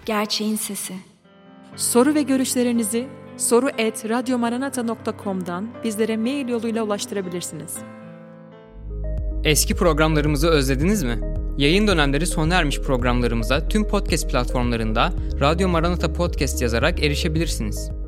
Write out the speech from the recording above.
gerçeğin sesi. Soru ve görüşlerinizi soru@radyomaranata.com'dan bizlere mail yoluyla ulaştırabilirsiniz. Eski programlarımızı özlediniz mi? Yayın dönemleri sona ermiş programlarımıza tüm podcast platformlarında Radyo Maranata Podcast yazarak erişebilirsiniz.